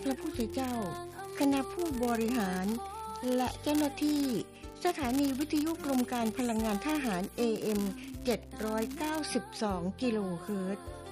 พระพุทธเจ้าคณะผู้บริหารและเจ้าหน้าที่สถานีวิทยุกรมการพลังงานทหาร AM 792 กิโลเฮิรตซ์